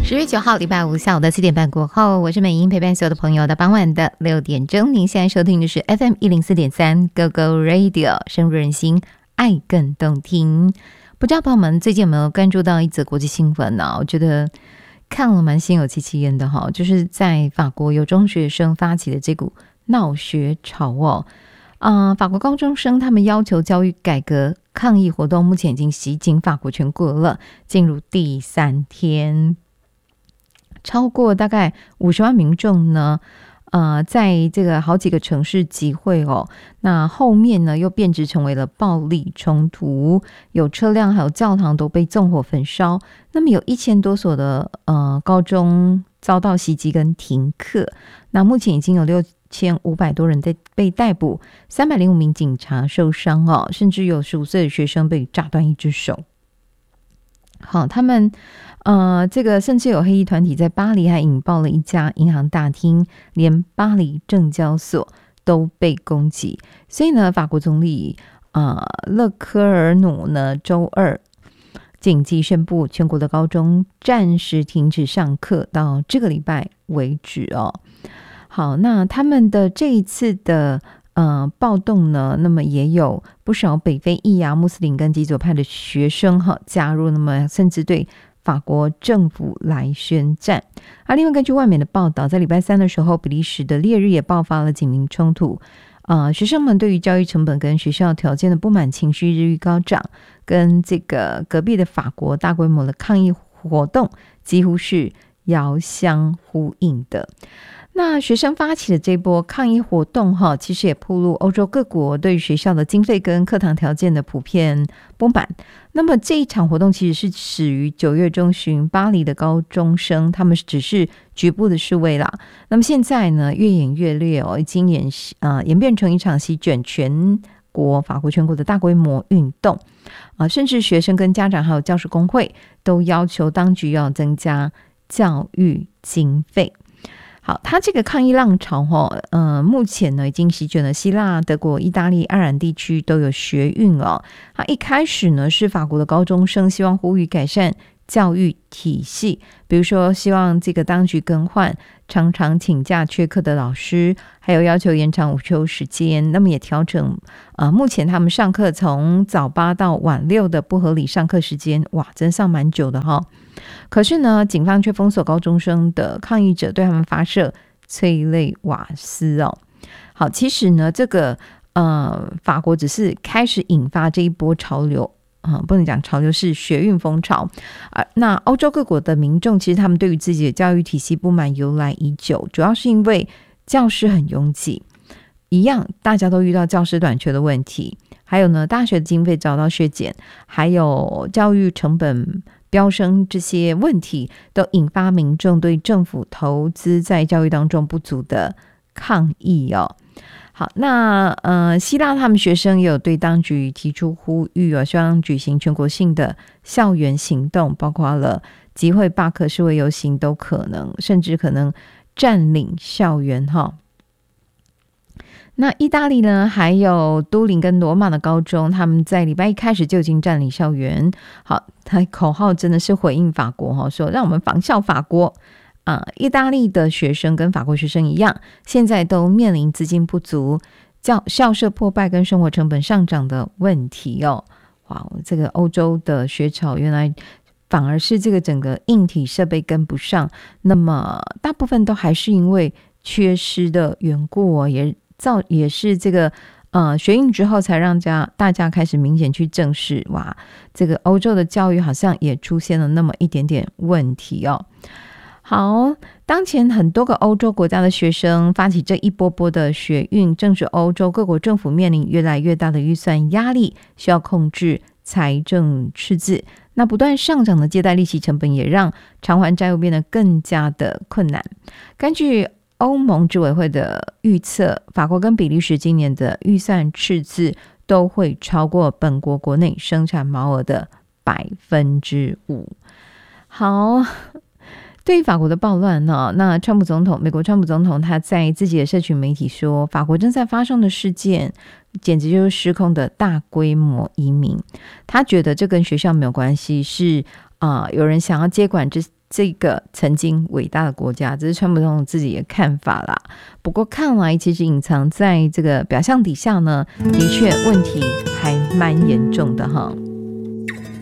10月9号礼拜五下午的4点半过后，我是美英，陪伴所有的朋友到傍晚的6点钟。您现在收听的是 FM 104.3 Go Go Radio， 深入人心，爱更动听。不知道朋友们最近有没有关注到一则国际新闻呢？我觉得看了蛮心有戚戚焉的哈，就是在法国有中学生发起的这股闹学潮哦。法国高中生他们要求教育改革抗议活动目前已经袭警法国全国了，进入第3天。超过大概50万民众呢，在这个好几个城市集会哦。那后面呢又变质成为了暴力冲突，有车辆还有教堂都被纵火焚烧。那么有1000多所的高中遭到袭击跟停课。那目前已经有6500多人被逮捕，305名警察受伤哦，甚至有15岁的学生被炸断一只手。好，他们这个甚至有黑衣团体在巴黎还引爆了一家银行大厅，连巴黎证交所都被攻击。所以呢，法国总理勒科尔努呢周二紧急宣布全国的高中暂时停止上课到这个礼拜为止哦。好，那他们的这一次的暴动呢，那么也有不少北非裔穆斯林跟极左派的学生加入，那么甚至对法国政府来宣战。另外根据外媒的报道，在礼拜3的时候，比利时的烈日也爆发了警民冲突。学生们对于教育成本跟学校条件的不满情绪日益高涨，跟这个隔壁的法国大规模的抗议活动几乎是遥相呼应的。那学生发起的这波抗议活动其实也暴露欧洲各国对于学校的经费跟课堂条件的普遍不满。那么这一场活动其实是始于9月中旬巴黎的高中生，他们只是局部的示威啦。那么现在呢越演越烈已经演变成一场席卷全国法国全国的大规模运动甚至学生跟家长还有教师工会都要求当局要增加教育经费。好，它这个抗议浪潮目前呢已经席卷了希腊、德国、意大利、爱尔兰地区都有学运哦。它一开始呢是法国的高中生希望呼吁改善教育体系，比如说希望这个当局更换常常请假缺课的老师，还有要求延长午休时间，那么也调整目前他们上课从早8到晚6的不合理上课时间，哇，真上蛮久的可是呢，警方却封锁高中生的抗议者，对他们发射催泪瓦斯哦。好，其实呢，这个法国只是开始引发这一波潮流不能讲潮流，是学运风潮。那欧洲各国的民众其实他们对于自己的教育体系不满由来已久，主要是因为教室很拥挤，一样大家都遇到教师短缺的问题，还有呢，大学的经费遭到削减，还有教育成本飙升，这些问题都引发民众对政府投资在教育当中不足的抗议哦。好，那希腊他们学生也有对当局提出呼吁希望举行全国性的校园行动，包括了集会、罢课、示威游行都可能，甚至可能占领校园那意大利呢，还有都灵跟罗马的高中，他们在礼拜1开始就已经占领校园。好，他口号真的是回应法国说让我们仿效法国。意大利的学生跟法国学生一样，现在都面临资金不足、校舍破败跟生活成本上涨的问题哇，这个欧洲的学潮原来反而是这个整个硬体设备跟不上，那么大部分都还是因为缺失的缘故也是这个学运之后才让大家开始明显去正视，哇，这个欧洲的教育好像也出现了那么一点点问题好，当前很多个欧洲国家的学生发起这一波波的学运，正是欧洲各国政府面临越来越大的预算压力，需要控制财政赤字。那不断上涨的借贷利息成本也让偿还债务变得更加的困难。根据欧盟执委会的预测，法国跟比利时今年的预算赤字都会超过本国国内生产毛额的5%。好，对于法国的暴乱那美国川普总统他在自己的社群媒体说，法国正在发生的事件简直就是失控的大规模移民。他觉得这跟学校没有关系，是有人想要接管这个曾经伟大的国家，这是川普总统自己的看法啦。不过看来其实隐藏在这个表象底下呢，的确问题还蛮严重的哈。